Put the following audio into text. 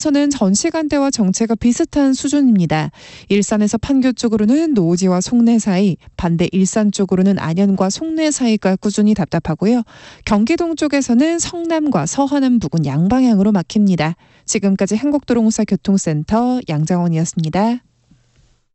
서는 전 시간대와 정체가 비슷한 수준입니다. 일산에서 판교 쪽으로는 노지와 송내 사이, 반대 일산 쪽으로는 안현과 송내 사이가 꾸준히 답답하고요. 경기동 쪽에서는 성남과 서하남 부근 양방향으로 막힙니다. 지금까지 한국도로공사 교통센터 양정원이었습니다.